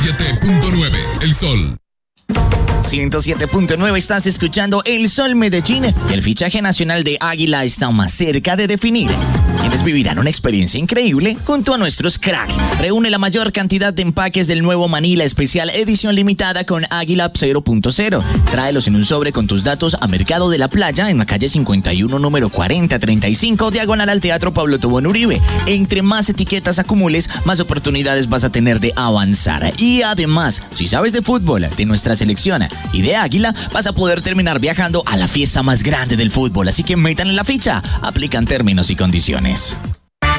107.9 El Sol. 107.9, estás escuchando El Sol Medellín y el fichaje nacional de Águila está más cerca de definir. Quienes vivirán una experiencia increíble junto a nuestros cracks. Reúne la mayor cantidad de empaques del nuevo Manila especial edición limitada con Águila 0.0. Tráelos en un sobre con tus datos a Mercado de la Playa en la calle 51, número 4035, diagonal al Teatro Pablo Tobón Uribe. Entre más etiquetas acumules, más oportunidades vas a tener de avanzar. Y además, si sabes de fútbol, de nuestra selección y de Águila, vas a poder terminar viajando a la fiesta más grande del fútbol. Así que métanle la ficha. Aplican términos y condiciones.